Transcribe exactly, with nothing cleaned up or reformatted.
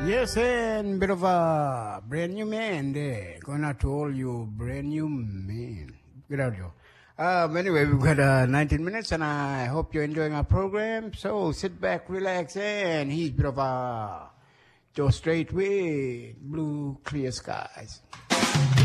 Yes, and bit of a brand new man there. Going out to all you brand new men. Good out, Joe. Um, anyway, we've got uh, nineteen minutes, and I hope you're enjoying our program. So sit back, relax, and he's bit of a Joe Straight with Blue Clear Skies.